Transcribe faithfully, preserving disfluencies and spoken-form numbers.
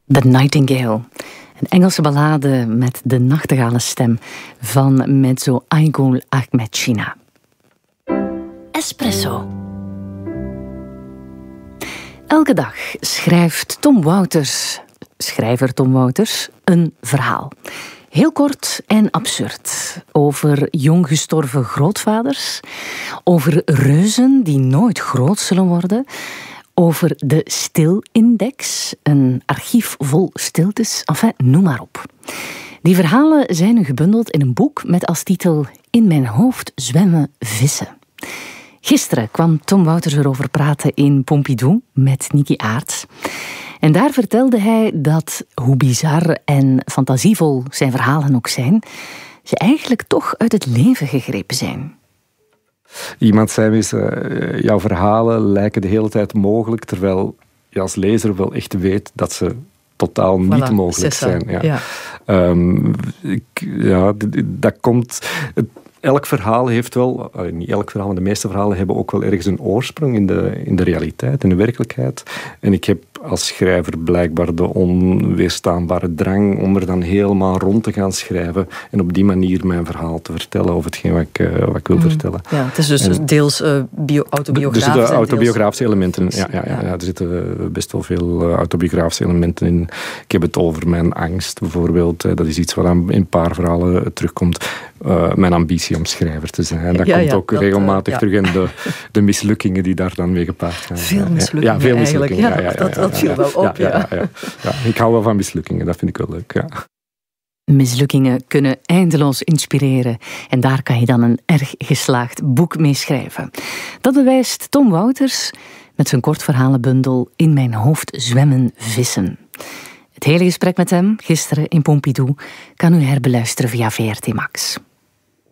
The Nightingale. Een Engelse ballade met de nachtegaalenstem van mezzo Aigul Ahmedchina. Espresso. Elke dag schrijft Tom Wouters, schrijver Tom Wouters, een verhaal. Heel kort en absurd. Over jong gestorven grootvaders. Over reuzen die nooit groot zullen worden. Over de Stilindex, een archief vol stiltes. Enfin, noem maar op. Die verhalen zijn nu gebundeld in een boek met als titel In mijn hoofd zwemmen vissen. Gisteren kwam Tom Wouters erover praten in Pompidou met Niki Aerts. En daar vertelde hij dat, hoe bizar en fantasievol zijn verhalen ook zijn, ze eigenlijk toch uit het leven gegrepen zijn. Iemand zei eens, uh, jouw verhalen lijken de hele tijd mogelijk, terwijl je als lezer wel echt weet dat ze totaal niet voilà, mogelijk zijn. Ja. Ja. Um, ik, ja, dat komt... Het, Elk verhaal heeft wel, niet elk verhaal, maar de meeste verhalen hebben ook wel ergens een oorsprong in de, in de realiteit, in de werkelijkheid. En ik heb als schrijver blijkbaar de onweerstaanbare drang om er dan helemaal rond te gaan schrijven en op die manier mijn verhaal te vertellen over hetgeen wat ik, uh, wat ik wil mm. vertellen. Ja, het is dus en, deels uh, bio- autobiografisch. Er zitten autobiografische deels... elementen. Ja, ja, ja, ja, er zitten best wel veel uh, autobiografische elementen in. Ik heb het over mijn angst bijvoorbeeld. Dat is iets wat in een paar verhalen terugkomt. Uh, mijn ambitie om schrijver te zijn. Dat ja, komt ja, ook dat, regelmatig uh, ja. terug in de, de mislukkingen die daar dan mee gepaard gaan. Veel mislukkingen, ja, veel mislukkingen eigenlijk. Ja, ja, ja, dat, dat viel ja, wel op. Ja, ja. Ja, ja, ja. Ja, ik hou wel van mislukkingen, dat vind ik wel leuk. Ja. Mislukkingen kunnen eindeloos inspireren. En daar kan je dan een erg geslaagd boek mee schrijven. Dat bewijst Tom Wouters met zijn kortverhalenbundel In mijn hoofd zwemmen vissen. Het hele gesprek met hem, gisteren in Pompidou, kan u herbeluisteren via V R T Max.